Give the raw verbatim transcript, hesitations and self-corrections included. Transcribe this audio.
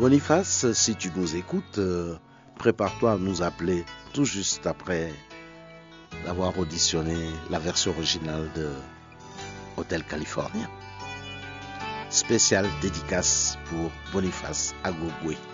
Boniface, si tu nous écoutes, euh, prépare-toi à nous appeler tout juste après d'avoir auditionné la version originale de Hotel California. Spéciale dédicace pour Boniface Agogwe.